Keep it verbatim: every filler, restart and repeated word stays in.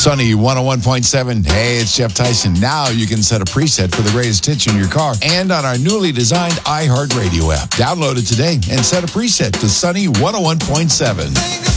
Sunny one oh one point seven. Hey, it's Jeff Tyson. Now you can set a preset for the greatest hits in your car and on our newly designed iHeartRadio app. Download it today and set a preset to Sunny one oh one point seven.